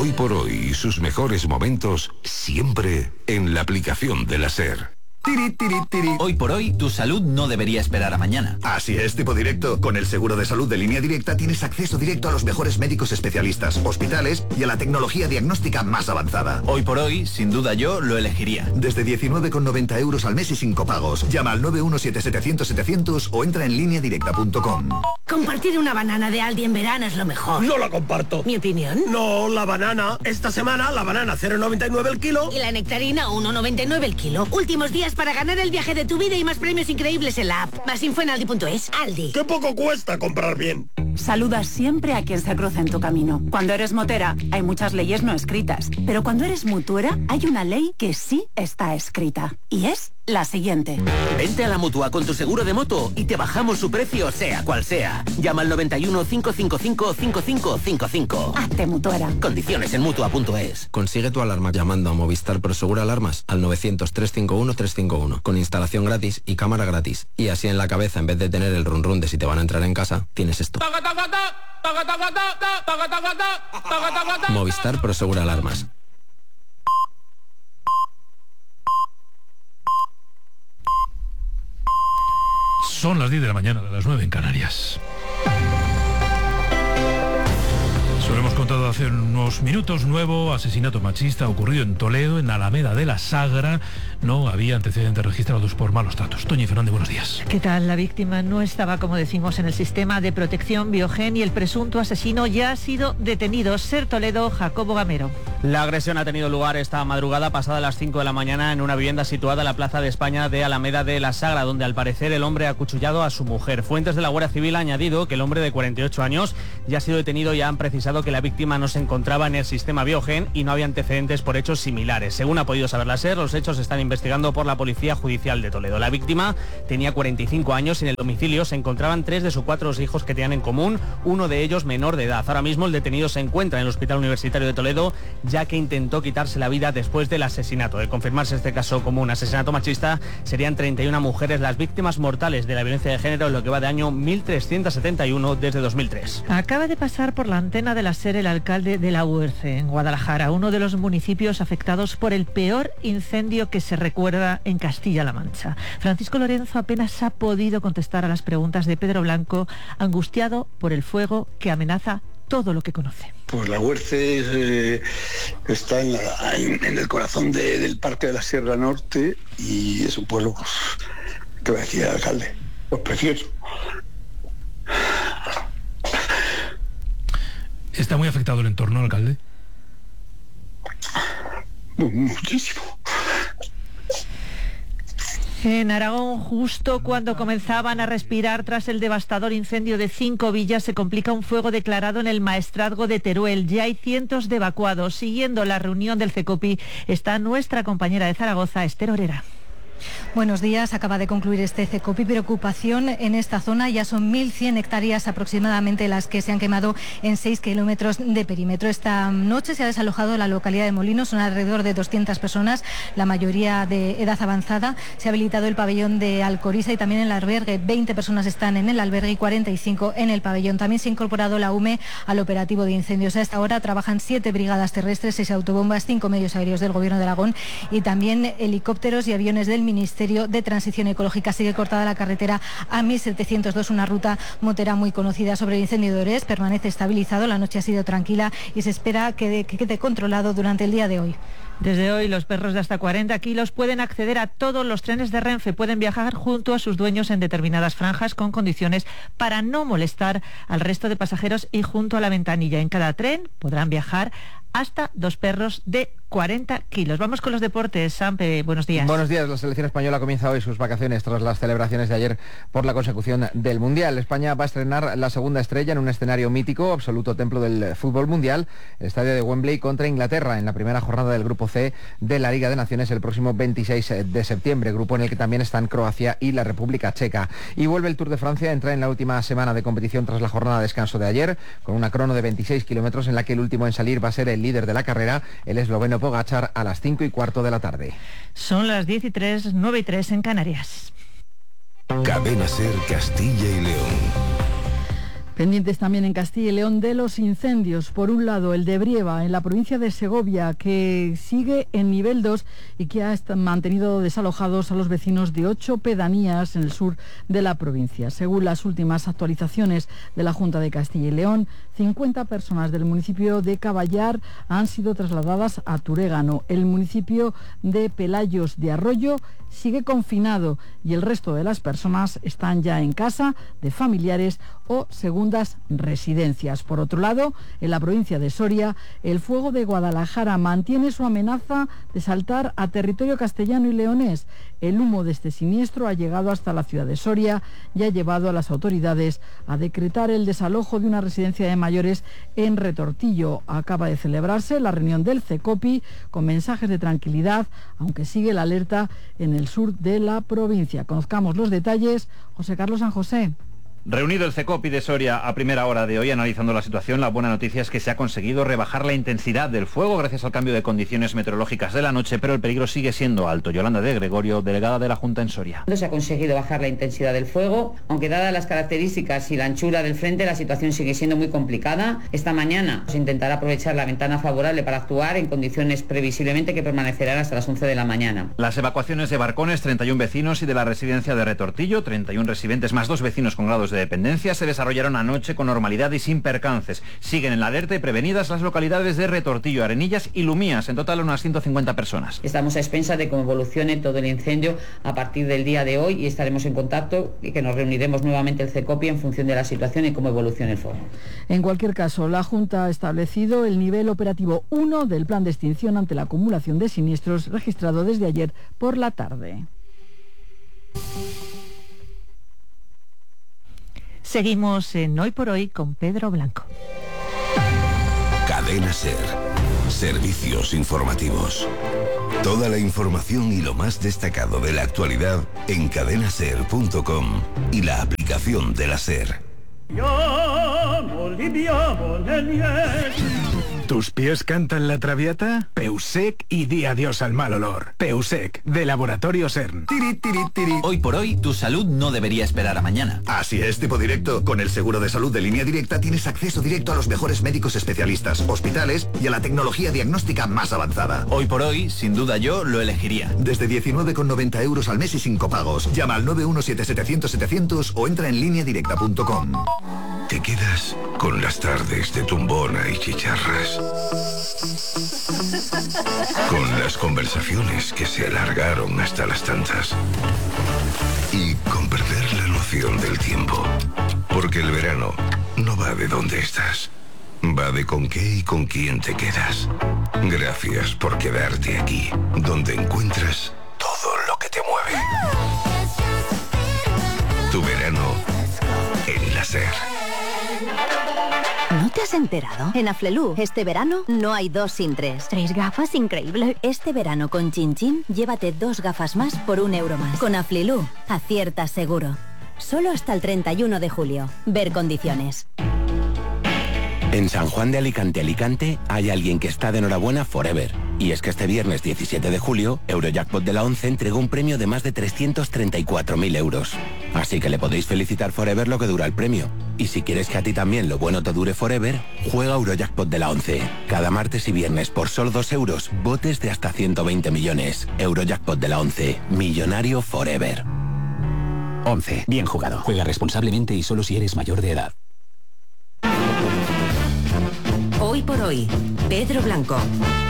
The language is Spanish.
Hoy por hoy y sus mejores momentos siempre en la aplicación de la SER. Hoy por hoy, tu salud no debería esperar a mañana. Así es, tipo directo. Con el seguro de salud de Línea Directa tienes acceso directo a los mejores médicos especialistas, hospitales y a la tecnología diagnóstica más avanzada. Hoy por hoy, sin duda yo lo elegiría. Desde 19,90 euros al mes y sin copagos. Llama al 917-700-700 o entra en lineadirecta.com. Compartir una banana de Aldi en verano es lo mejor. No la comparto. ¿Mi opinión? No, la banana. Esta semana la banana 0,99 el kilo. Y la nectarina 1,99 el kilo. Últimos días para ganar el viaje de tu vida y más premios increíbles en la app. Más info en aldi.es. Aldi. ¡Qué poco cuesta comprar bien! Saluda siempre a quien se cruza en tu camino. Cuando eres motera, hay muchas leyes no escritas. Pero cuando eres mutuera, hay una ley que sí está escrita. Y es la siguiente. Vente a la Mutua con tu seguro de moto y te bajamos su precio sea cual sea. Llama al 91 555 5555. Hazte mutuera. Condiciones en Mutua.es. Consigue tu alarma llamando a Movistar Prosegur Alarmas al 900-351-351 con instalación gratis y cámara gratis. Y así en la cabeza, en vez de tener el run run de si te van a entrar en casa, tienes esto. Movistar Prosegur Alarmas. Son las 10 de la mañana, las 9 en Canarias. Se lo hemos contado hace unos minutos, nuevo asesinato machista ocurrido en Toledo, en Alameda de la Sagra. No había antecedentes registrados por malos tratos. Toñi Fernández, buenos días. ¿Qué tal? La víctima no estaba, como decimos, en el sistema de protección Biogen y el presunto asesino ya ha sido detenido. SER Toledo, Jacobo Gamero. La agresión ha tenido lugar esta madrugada pasada las 5 de la mañana en una vivienda situada en la Plaza de España de Alameda de la Sagra, donde al parecer el hombre ha acuchillado a su mujer. Fuentes de la Guardia Civil han añadido que el hombre de 48 años ya ha sido detenido y han precisado que la víctima no se encontraba en el sistema Biogen y no había antecedentes por hechos similares. Según ha podido saber la SER, los hechos se están investigando por la Policía Judicial de Toledo. La víctima tenía 45 años y en el domicilio se encontraban 3 de sus 4 hijos que tenían en común, uno de ellos menor de edad. Ahora mismo el detenido se encuentra en el Hospital Universitario de Toledo, ya que intentó quitarse la vida después del asesinato. De confirmarse este caso como un asesinato machista, serían 31 mujeres las víctimas mortales de la violencia de género en lo que va de año 1371 desde 2003. Acaba de pasar por la antena de la SER el alcalde de La Huerce, en Guadalajara, uno de los municipios afectados por el peor incendio que se recuerda en Castilla-La Mancha. Francisco Lorenzo apenas ha podido contestar a las preguntas de Pedro Blanco, angustiado por el fuego que amenaza todo lo que conoce. Pues La Huerce está en el corazón del Parque de la Sierra Norte y es un pueblo, pues, ¿qué va a decir el alcalde? Pues precioso. ¿Está muy afectado el entorno, alcalde? Muchísimo. En Aragón, justo cuando comenzaban a respirar tras el devastador incendio de 5 villas, se complica un fuego declarado en el maestrazgo de Teruel. Ya hay cientos de evacuados. Siguiendo la reunión del CECOPI está nuestra compañera de Zaragoza, Esther Orera. Buenos días. Acaba de concluir este CECOPI. Preocupación en esta zona. Ya son 1.100 hectáreas aproximadamente las que se han quemado en 6 kilómetros de perímetro. Esta noche se ha desalojado la localidad de Molinos. Son alrededor de 200 personas, la mayoría de edad avanzada. Se ha habilitado el pabellón de Alcoriza y también el albergue. 20 personas están en el albergue y 45 en el pabellón. También se ha incorporado la UME al operativo de incendios. A esta hora trabajan 7 brigadas terrestres, 6 autobombas, 5 medios aéreos del Gobierno de Aragón y también helicópteros y aviones del Ministerio de Transición Ecológica. Sigue cortada la carretera A1702, una ruta motera muy conocida sobre el incendio de Orés. Permanece estabilizado, la noche ha sido tranquila y se espera que quede controlado durante el día de hoy. Desde hoy, los perros de hasta 40 kilos pueden acceder a todos los trenes de Renfe. Pueden viajar junto a sus dueños en determinadas franjas con condiciones para no molestar al resto de pasajeros y junto a la ventanilla. En cada tren podrán viajar hasta 2 perros de 40 kilos. Vamos con los deportes. Sampe, buenos días. Buenos días. La selección española comienza hoy sus vacaciones tras las celebraciones de ayer por la consecución del Mundial. España va a estrenar la segunda estrella en un escenario mítico, absoluto templo del fútbol mundial, el estadio de Wembley contra Inglaterra en la primera jornada del Grupo C de la Liga de Naciones el próximo 26 de septiembre, grupo en el que también están Croacia y la República Checa. Y vuelve el Tour de Francia, entra en la última semana de competición tras la jornada de descanso de ayer, con una crono de 26 kilómetros en la que el último en salir va a ser el líder de la carrera, el esloveno Pogačar, a las 5:15 de la tarde. Son las 10:03, 9:03 en Canarias. Cadena SER Castilla y León. Pendientes también en Castilla y León de los incendios. Por un lado, el de Brieva, en la provincia de Segovia, que sigue en nivel 2 y que ha mantenido desalojados a los vecinos de 8 pedanías en el sur de la provincia. Según las últimas actualizaciones de la Junta de Castilla y León, 50 personas del municipio de Caballar han sido trasladadas a Turégano. El municipio de Pelayos de Arroyo sigue confinado y el resto de las personas están ya en casa de familiares o segundas residencias. Por otro lado, en la provincia de Soria, el fuego de Guadalajara mantiene su amenaza de saltar a territorio castellano y leonés. El humo de este siniestro ha llegado hasta la ciudad de Soria y ha llevado a las autoridades a decretar el desalojo de una residencia de mayores en Retortillo. Acaba de celebrarse la reunión del CECOPI con mensajes de tranquilidad, aunque sigue la alerta en el sur de la provincia. Conozcamos los detalles. José Carlos San José. Reunido el CECOPI de Soria a primera hora de hoy analizando la situación, la buena noticia es que se ha conseguido rebajar la intensidad del fuego gracias al cambio de condiciones meteorológicas de la noche, pero el peligro sigue siendo alto. Yolanda de Gregorio, delegada de la Junta en Soria. Se ha conseguido bajar la intensidad del fuego, aunque dadas las características y la anchura del frente, la situación sigue siendo muy complicada. Esta mañana se intentará aprovechar la ventana favorable para actuar en condiciones previsiblemente que permanecerán hasta las 11 de la mañana. Las evacuaciones de Barcones, 31 vecinos, y de la residencia de Retortillo, 31 residentes más 2 vecinos con grados de dependencia, se desarrollaron anoche con normalidad y sin percances. Siguen en la alerta y prevenidas las localidades de Retortillo, Arenillas y Lumías, en total unas 150 personas. Estamos a expensas de cómo evolucione todo el incendio a partir del día de hoy y estaremos en contacto y que nos reuniremos nuevamente el CECOPI en función de la situación y cómo evolucione el fuego. En cualquier caso, la Junta ha establecido el nivel operativo 1 del plan de extinción ante la acumulación de siniestros registrado desde ayer por la tarde. Seguimos en Hoy por Hoy con Pedro Blanco. Cadena SER. Servicios informativos. Toda la información y lo más destacado de la actualidad en cadenaser.com y la aplicación de la SER. ¿Tus pies cantan la traviata? Peusec y di adiós al mal olor. Peusec, de Laboratorio CERN. Hoy por hoy, tu salud no debería esperar a mañana. Así es, tipo directo. Con el seguro de salud de Línea Directa tienes acceso directo a los mejores médicos especialistas, hospitales y a la tecnología diagnóstica más avanzada. Hoy por hoy, sin duda yo lo elegiría. Desde 19,90 euros al mes y sin copagos. Llama al 917-700-700 o entra en lineadirecta.com. Te quedas con las tardes de tumbona y chicharras. Con las conversaciones que se alargaron hasta las tantas. Y con perder la noción del tiempo. Porque el verano no va de dónde estás. Va de con qué y con quién te quedas. Gracias por quedarte aquí, donde encuentras todo lo que te mueve. Tu verano en la SER. ¿No te has enterado? En Aflelu, este verano no hay 2 sin 3. 3 gafas, increíble. Este verano con Chin Chin, llévate 2 gafas más por 1 euro más. Con Aflelu, aciertas seguro. Solo hasta el 31 de julio. Ver condiciones. En San Juan de Alicante, hay alguien que está de enhorabuena forever. Y es que este viernes 17 de julio, Eurojackpot de la 11 entregó un premio de más de 334.000 euros. Así que le podéis felicitar forever lo que dura el premio. Y si quieres que a ti también lo bueno te dure forever, juega Eurojackpot de la 11. Cada martes y viernes por solo 2 euros, botes de hasta 120 millones. Eurojackpot de la 11. Millonario forever. 11. Bien jugado. Juega responsablemente y solo si eres mayor de edad. Hoy por hoy, Pedro Blanco.